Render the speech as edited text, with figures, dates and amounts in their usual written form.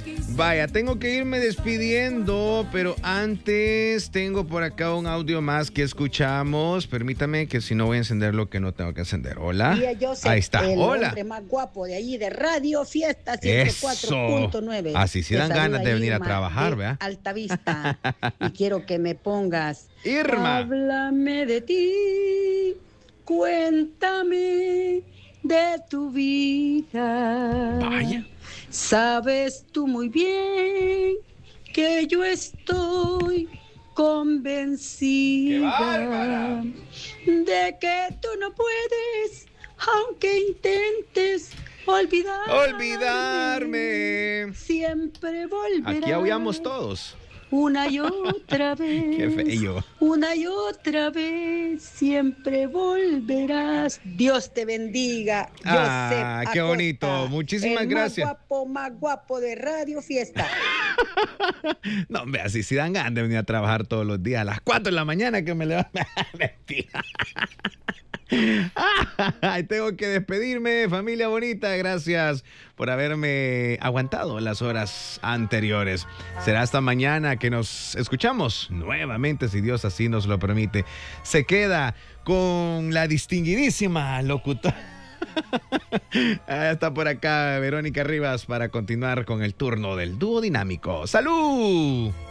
Vaya, tengo que irme despidiendo, pero antes tengo por acá un audio más que escuchamos. Permítame que si no voy a encender lo que no tengo que encender. Hola. Ahí está. El Hola. hombre más guapo de ahí de Radio Fiesta Eso. 104.9. Así sí dan Te ganas de saluda venir a Irma trabajar, de ¿verdad? Alta Vista. Y quiero que me pongas. Irma. Háblame de ti. Cuéntame de tu vida. Vaya. Sabes tú muy bien que yo estoy convencida de que tú no puedes, aunque intentes olvidarme. Siempre volverás. Aquí aullamos todos. Una y otra vez. Qué feo. Una y otra vez. Siempre volverás. Dios te bendiga. Ah, qué bonito. Muchísimas gracias. Más guapo de Radio Fiesta. No, hombre, así sí dan ganas de venir a trabajar todos los días a las 4 de la mañana que me levanto. Mentira. Ay, tengo que despedirme, familia bonita. Gracias por haberme aguantado las horas anteriores. Será hasta mañana que nos escuchamos nuevamente, si Dios así nos lo permite. Se queda con la distinguidísima locutora. Está por acá Verónica Rivas para continuar con el turno del dúo dinámico. ¡Salud!